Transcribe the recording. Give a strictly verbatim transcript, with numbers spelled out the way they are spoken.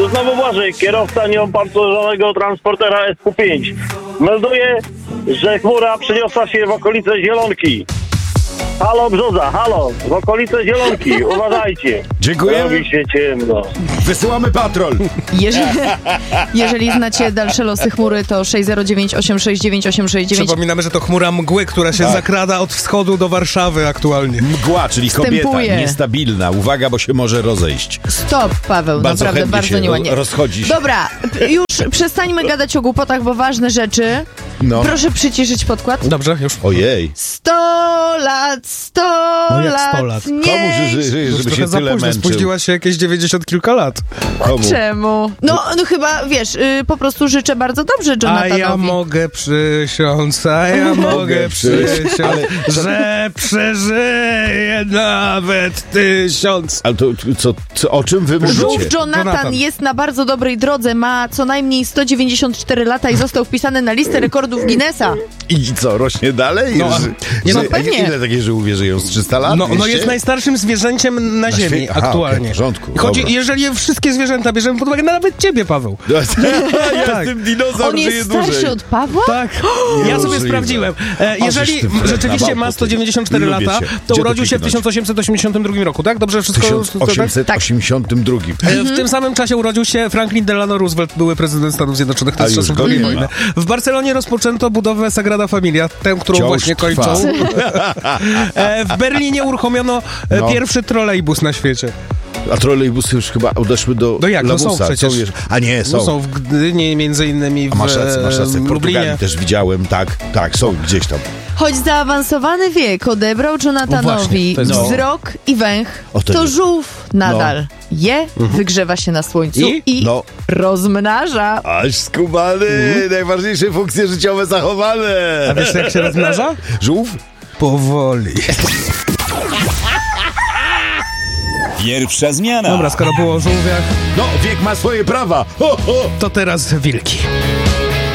Tu znowu Błażej, kierowca nieopancerzonego transportera S Q pięć. Melduje, że chmura przeniosła się w okolice Zielonki. Halo Brzoza, halo, w okolice Zielonki, uważajcie. Dziękujemy. Robi się ciemno. Wysyłamy patrol. Jeżeli, jeżeli znacie dalsze losy chmury, to sześć zero dziewięć osiem sześć dziewięć osiem sześć dziewięć. Przypominamy, że to chmura mgły, która się tak. zakrada od wschodu do Warszawy aktualnie. Mgła, czyli Wstępuje. kobieta, niestabilna. Uwaga, bo się może rozejść. Stop, Paweł, Bardzo naprawdę chętnie bardzo się nieładnie. rozchodzi się. Dobra, już przestańmy gadać o głupotach, bo ważne rzeczy. No. Proszę przyciszyć podkład. Dobrze, już. Ojej. Sto lat, sto No jak lat, sto lat? nie. Komu ży, ży, Już żeby trochę się za tyle późno, męczył? spóźniła się jakieś dziewięćdziesiąt kilka lat. Komu? Czemu? No, no chyba, wiesz, y, po prostu życzę bardzo dobrze A Jonathanowi. ja mogę przysiąc, a ja mogę przysiąc, ale- że przeżyję nawet tysiąc. Ale to co, co, o czym wy mówicie? Żółw Jonathan, Jonathan. jest na bardzo dobrej drodze, ma co najmniej sto dziewięćdziesiąt cztery lata i został wpisany na listę rekordów Guinnessa. I co, rośnie dalej? No, Że- nie, no że- pewnie. Ile takie żółwie żyją? Z trzysta lat? No, no dwieście? jest najstarszym zwierzęciem na, ziemi świecie? Aha, aktualnie. okej, w porządku, Chodzi, dobra. jeżeli wszystkie zwierzęta bierzemy pod uwagę, nawet ciebie, Paweł. ja Tak. jestem dinozaur, On jest żyje starszy dłużej. od Pawła? Tak, ja sobie Niemożliwe. sprawdziłem. E, O, jeżeli żeś ty wredna rzeczywiście ma bałko, sto ty. dziewięćdziesiąt cztery Lubię lata, cię. to Gdzie to urodził się w kliknąć? tysiąc osiemset osiemdziesiątym drugim roku, tak? Dobrze wszystko? tysiąc osiemset osiemdziesiątym drugim. Tak. E, W tym samym czasie urodził się Franklin Delano Roosevelt, były prezydent Stanów Zjednoczonych A z już czasów go drugiej nie wojny. ma. W Barcelonie rozpoczęto budowę Sagrada Familia, tę, którą Wciąż właśnie trwa. kończą. E, W Berlinie uruchomiono e, No. pierwszy trolejbus na świecie. A trolejbusy już chyba odeszły do No jak, no są lamusa. przecież. jeszcze- A nie, są. No są w Gdyni, między innymi w A masz rację, masz rację. W Lublinie. Portugalii też widziałem, tak, tak, są gdzieś tam. Choć zaawansowany wiek odebrał No Jonathanowi właśnie, to jest- No. wzrok i węch, O, to to nie. żółw nadal je, wygrzewa się na słońcu I? i, No. rozmnaża. Aż skubany, najważniejsze funkcje życiowe zachowane. A wiesz, jak się rozmnaża? Żółw? Powoli. Pierwsza zmiana. Dobra, skoro było o żółwiach, No, wiek ma swoje prawa. Ho, ho. to teraz wilki.